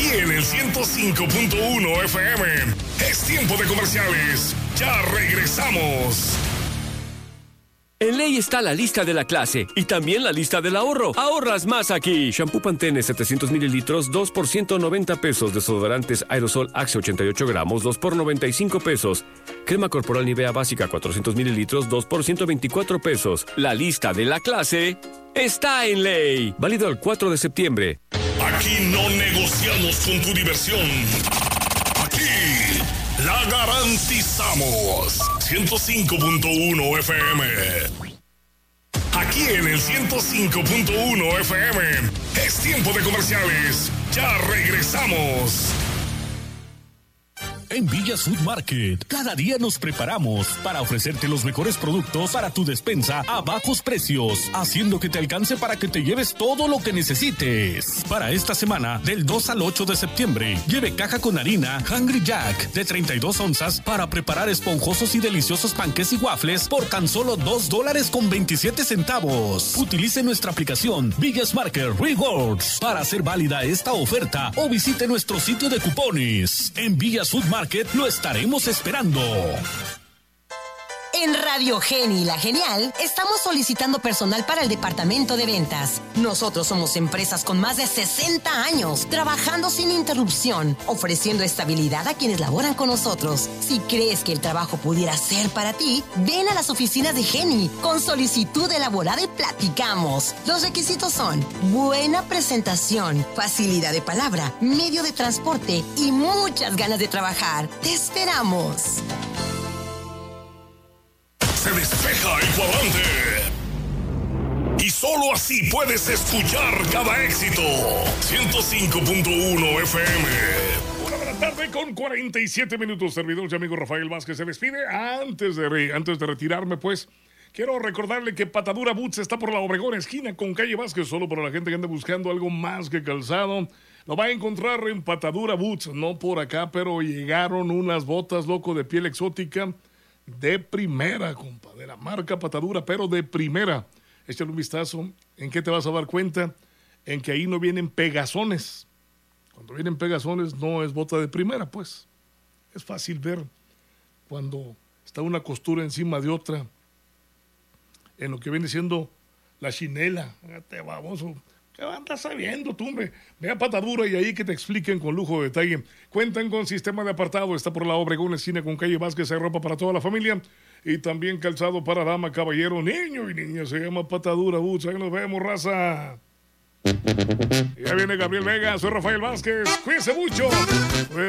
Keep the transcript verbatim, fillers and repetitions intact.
aquí en el ciento cinco punto uno F M. Es tiempo de comerciales. Ya regresamos. En Ley está la lista de la clase y también la lista del ahorro. Ahorras más aquí. Shampoo Pantene setecientos mililitros, dos por ciento noventa pesos. Desodorantes Aerosol Axe ochenta y ocho gramos, dos por noventa y cinco pesos. Crema corporal Nivea básica cuatrocientos mililitros, dos por ciento veinticuatro pesos. La lista de la clase está en Ley. Válido el cuatro de septiembre. Aquí no negociamos con tu diversión. Aquí la garantizamos. ciento cinco punto uno F M. Aquí en el ciento cinco punto uno F M. Es tiempo de comerciales. Ya regresamos. En Villas Food Market, cada día nos preparamos para ofrecerte los mejores productos para tu despensa a bajos precios, haciendo que te alcance para que te lleves todo lo que necesites. Para esta semana, del dos al ocho de septiembre, lleve caja con harina Hungry Jack de treinta y dos onzas para preparar esponjosos y deliciosos panqués y waffles por tan solo dos dólares con veintisiete centavos. Utilice nuestra aplicación Villas Market Rewards para hacer válida esta oferta o visite nuestro sitio de cupones. En Villas Food Market lo estaremos esperando. En Radio Geni, la Genial, estamos solicitando personal para el departamento de ventas. Nosotros somos empresas con más de sesenta años, trabajando sin interrupción, ofreciendo estabilidad a quienes laboran con nosotros. Si crees que el trabajo pudiera ser para ti, ven a las oficinas de Geni con solicitud elaborada y platicamos. Los requisitos son buena presentación, facilidad de palabra, medio de transporte y muchas ganas de trabajar. ¡Te esperamos! Se despeja el cuadrante. Y solo así puedes escuchar cada éxito. ciento cinco punto uno F M. Una de la tarde con cuarenta y siete minutos. Servidor y amigo Rafael Vázquez se despide. Antes de, re, antes de retirarme, pues, quiero recordarle que Patadura Boots está por la Obregón, esquina con calle Vázquez. Solo para la gente que anda buscando algo más que calzado. Lo va a encontrar en Patadura Boots. No por acá, pero llegaron unas botas, loco, de piel exótica. De primera, compa, de la marca Patadura, pero de primera. Échale un vistazo. ¿En qué te vas a dar cuenta? En que ahí no vienen pegazones. Cuando vienen pegazones no es bota de primera, pues. Es fácil ver cuando está una costura encima de otra. En lo que viene siendo la chinela. Fíjate, baboso. ¿Qué andas sabiendo tú, hombre? Ve a Patadura y ahí que te expliquen con lujo de detalle. Cuentan con sistema de apartado. Está por la Obregón, esquina con calle Vázquez. Hay ropa para toda la familia. Y también calzado para dama, caballero, niño y niña. Se llama Patadura Boots. Ahí nos vemos, raza. Ya viene Gabriel Vega. Soy Rafael Vázquez. Cuídense mucho.